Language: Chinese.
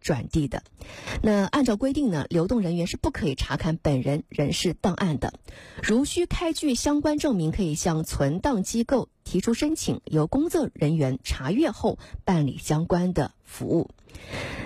转递的。那按照规定呢，流动人员是不可以查看本人人事档案的。如需开具相关证明，可以向存档机构提出申请，由工作人员查阅后办理相关的服务。